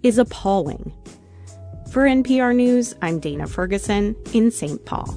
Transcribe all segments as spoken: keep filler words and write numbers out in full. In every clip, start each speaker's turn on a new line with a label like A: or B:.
A: is appalling. For N P R News, I'm Dana Ferguson in Saint Paul.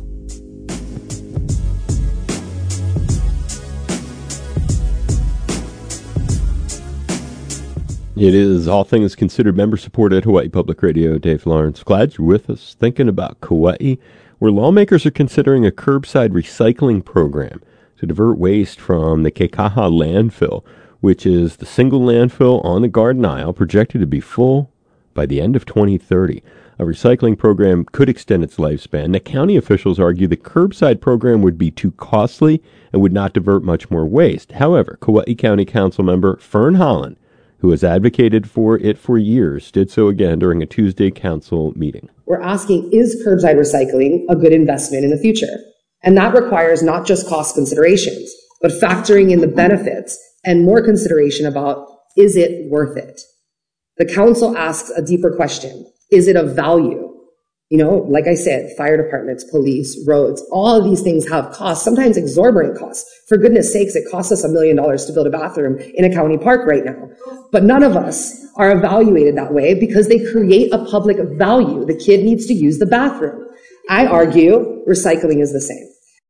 B: It is All Things Considered, member support at Hawaii Public Radio. Dave Lawrence, glad you're with us. Thinking about Kauai, where lawmakers are considering a curbside recycling program to divert waste from the Kekaha landfill, which is the single landfill on the Garden Isle, projected to be full by the end of twenty thirty. A recycling program could extend its lifespan. The county officials argue the curbside program would be too costly and would not divert much more waste. However, Kauai County Council member Fern Holland, who has advocated for it for years, did so again during a Tuesday council meeting.
C: We're asking, is curbside recycling a good investment in the future? And that requires not just cost considerations, but factoring in the benefits and more consideration about, is it worth it? The council asks a deeper question. Is it of value? You know, like I said, fire departments, police, roads, all of these things have costs, sometimes exorbitant costs. For goodness sakes, it costs us a million dollars to build a bathroom in a county park right now. But none of us are evaluated that way because they create a public value. The kid needs to use the bathroom. I argue recycling is the same.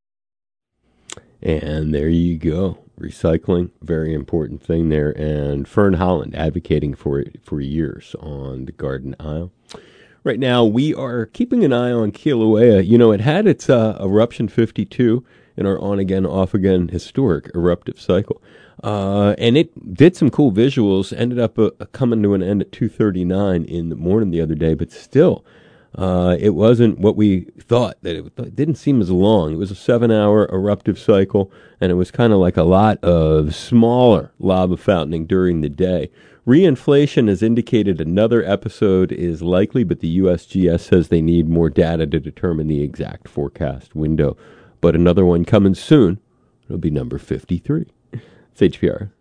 B: And there you go. Recycling, very important thing there. And Fern Holland advocating for it for years on the Garden Isle. Right now, we are keeping an eye on Kilauea. You know, it had its uh, eruption fifty-two in our on-again, off-again historic eruptive cycle. Uh, and it did some cool visuals, ended up uh, coming to an end at two thirty-nine in the morning the other day, but still, uh, it wasn't what we thought. That it, it didn't seem as long. It was a seven-hour eruptive cycle, and it was kind of like a lot of smaller lava fountaining during the day. Reinflation has indicated another episode is likely, but the U S G S says they need more data to determine the exact forecast window. But another one coming soon. It'll be number fifty-three. It's H P R.